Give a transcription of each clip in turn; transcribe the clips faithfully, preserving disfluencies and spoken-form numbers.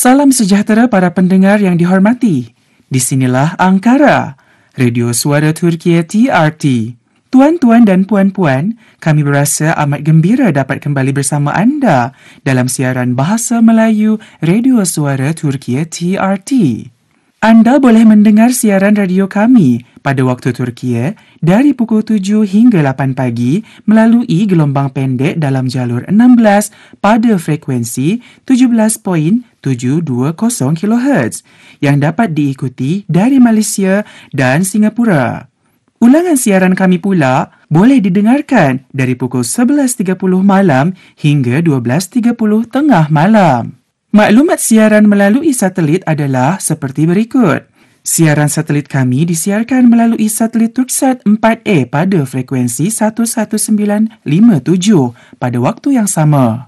Salam sejahtera para pendengar yang dihormati. Di sinilah Ankara, Radio Suara Turkiye T R T. Tuan-tuan dan puan-puan, kami berasa amat gembira dapat kembali bersama anda dalam siaran Bahasa Melayu Radio Suara Turkiye T R T. Anda boleh mendengar siaran radio kami pada waktu Turkiye dari pukul tujuh hingga lapan pagi melalui gelombang pendek dalam jalur enam belas pada frekuensi tujuh belas perpuluhan tujuh dua kosong kilohertz yang dapat diikuti dari Malaysia dan Singapura. Ulangan siaran kami pula boleh didengarkan dari pukul sebelas tiga puluh malam hingga dua belas tiga puluh tengah malam. Maklumat siaran melalui satelit adalah seperti berikut. Siaran satelit kami disiarkan melalui satelit Turksat empat A pada frekuensi seribu sembilan ratus lima puluh tujuh pada waktu yang sama.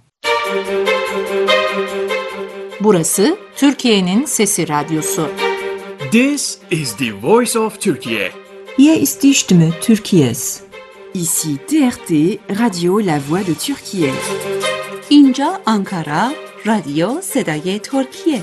Burası Türkiye'nin Sesi Radyosu. This is the voice of Turkey. Hier ist die Stimme Türkiye's. Ici T R T, Radio La Voix de Türkiye. İnca Ankara, Radio Sedaye Türkiye.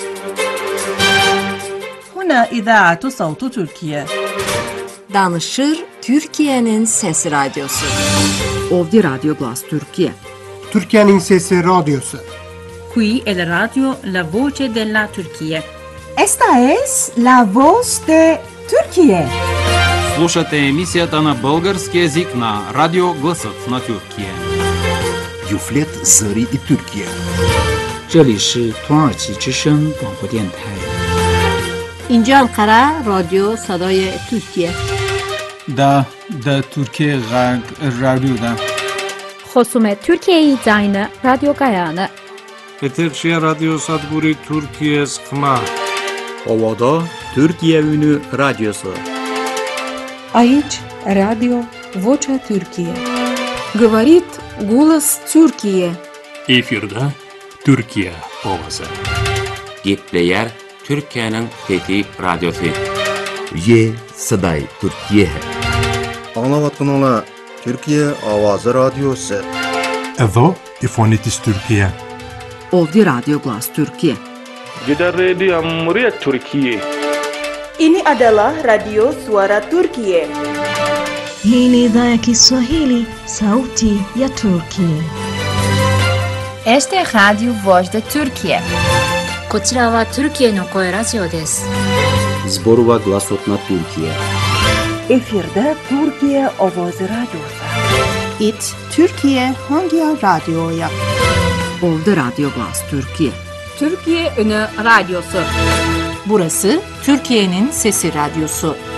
هنا إذاعة صوت تركيا. Danışır Türkiye'nin Sesi Radyosu. Ovdi Radio Glas Türkiye. Türkiye'nin Sesi Radyosu. Qui è la radio La Voce della Turquía. Esta es la voz de Türkiye. Слушате емисията на български език на Радио Гласът на Türkiye. Юфлет Зари и Türkiye. 这里是土耳其之声广播电台。 İnca Ankara, Radio Sadaye Türkiye. Da, da Türkiye Radyo'da. خصوم Türkiye Zayne Radio Gayane. Etekşehir Radyo Sadburi Türkiye Skma. Ovada Türkiye Ünü Radyosu. Aici Radio Vocea Türkiye. Говорит голос Türkiye. Efirde Türkiye ovası. Gitleyer Türkiye'nin Fethi Radyosu. Ye Saday Türkiye. Anlavatın ola Türkiye Avazı Radyosu. Evo İfonitis Türkiye. Ovdi Radio Glas Türkiye. Gider Radio Amriyet Türkiye. Ini adalah Radio Suara Turkiye. Hii ni idhaa ya Kiswahili, Sauti ya Turkiye. Este Radio Voz de Turkiye. こちらはトルキエの声ラジオです。 Zborova Glasot na Türkiye. Efirde Türkiye Ovoz Radyosu. It Türkiye hangi radyoya? Ovdi Radio Glas Türkiye. Türkiye Ünü Radyosu. Burası Türkiye'nin Sesi Radyosu.